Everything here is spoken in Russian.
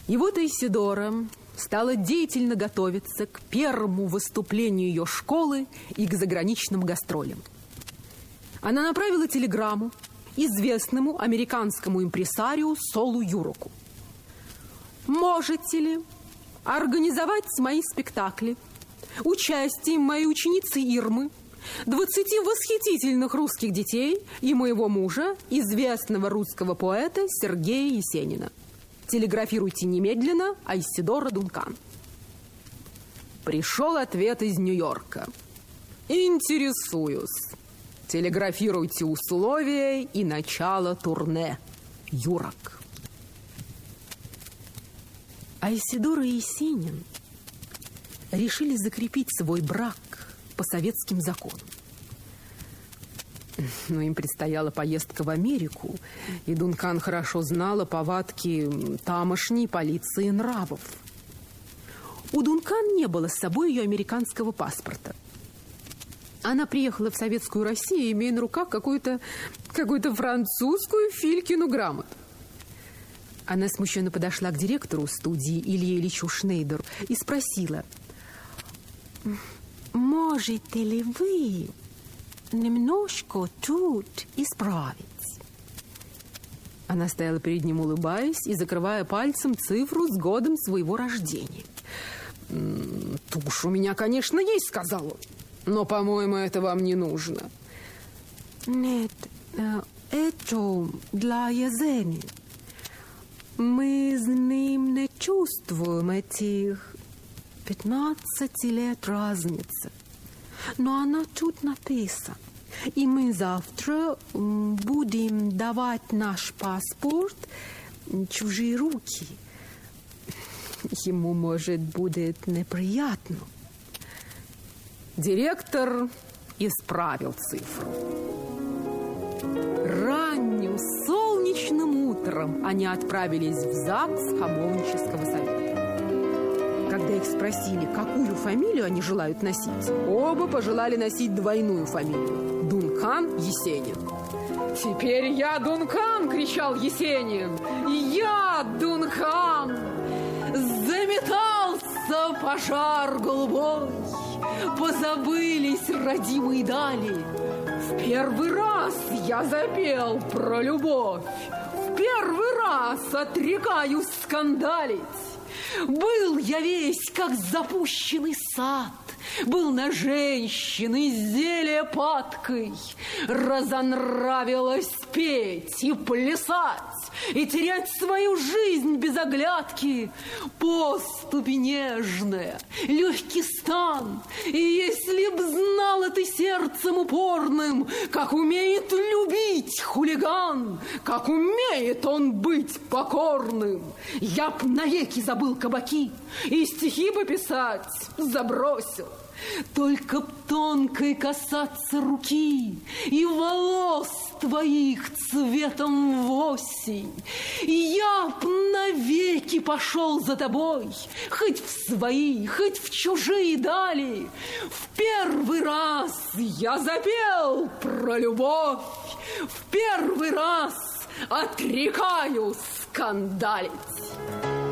И вот Айседора стала деятельно готовиться к первому выступлению ее школы и к заграничным гастролям. Она направила телеграмму известному американскому импресарио Солу Юроку. «Можете ли организовать мои спектакли участием моей ученицы Ирмы, 20 восхитительных русских детей и моего мужа, известного русского поэта Сергея Есенина? Телеграфируйте немедленно, Айседора Дункан». Пришел ответ из Нью-Йорка. «Интересуюсь. Телеграфируйте условия и начало турне. Юрок». Айседора и Есенин решили закрепить свой брак по советским законам. Но им предстояла поездка в Америку, и Дункан хорошо знала повадки тамошней полиции нравов. У Дункан не было с собой ее американского паспорта. Она приехала в Советскую Россию, имея на руках какую-то французскую Филькину грамоту. Она смущенно подошла к директору студии Илье Ильичу Шнейдеру и спросила: «Можете ли вы немножко тут исправить?» Она стояла перед ним, улыбаясь и закрывая пальцем цифру с годом своего рождения. «Тушь у меня, конечно, есть», — сказал он, «но, по-моему, это вам не нужно». «Нет, это для Есенина. Мы с ним не чувствуем этих 15 лет разницы. Но она тут написана. И мы завтра будем давать наш паспорт в чужие руки. Ему, может, будет неприятно». Директор исправил цифру. Ранним солнечным утром они отправились в ЗАГС Хамовнического совета. Когда их спросили, какую фамилию они желают носить, оба пожелали носить двойную фамилию – Дункан Есенин. «Теперь я Дункан!» – кричал Есенин. «Я Дункан!» Заметался пожар голубой, позабылись родимые дали. В первый раз я запел про любовь, в первый раз отрекаюсь скандалить. Был я весь, как запущенный сад, был на женщины зелье падкой. Разонравилось петь и плясать, и терять свою жизнь без оглядки. Поступь нежная, легкий стан, и если б знала ты сердцем упорным, как умеет любить хулиган, как умеет он быть покорным, я б навеки забыл кабаки и стихи пописать забросил. Только б тонкой касаться руки и волос твоих цветом в осень, и я б навеки пошел за тобой, хоть в свои, хоть в чужие дали. В первый раз я запел про любовь, в первый раз отрекаюсь скандалить».